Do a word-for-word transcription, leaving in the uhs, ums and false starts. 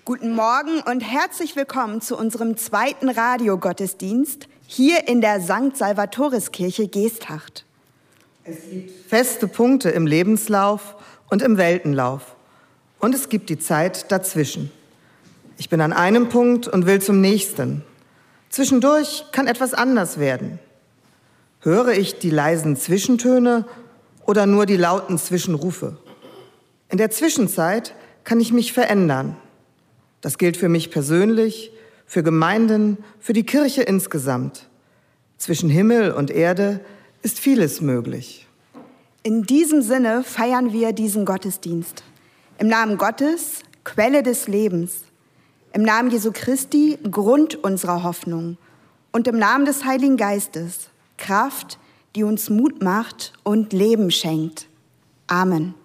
Guten Morgen und herzlich willkommen zu unserem zweiten Radiogottesdienst hier in der Sankt Salvatoriskirche Geesthacht. Es gibt feste Punkte im Lebenslauf und im Weltenlauf. Und es gibt die Zeit dazwischen. Ich bin an einem Punkt und will zum nächsten. Zwischendurch kann etwas anders werden. Höre ich die leisen Zwischentöne oder nur die lauten Zwischenrufe? In der Zwischenzeit kann ich mich verändern. Das gilt für mich persönlich, für Gemeinden, für die Kirche insgesamt. Zwischen Himmel und Erde ist vieles möglich. In diesem Sinne feiern wir diesen Gottesdienst. Im Namen Gottes, Quelle des Lebens. Im Namen Jesu Christi, Grund unserer Hoffnung. Und im Namen des Heiligen Geistes, Kraft, die uns Mut macht und Leben schenkt. Amen.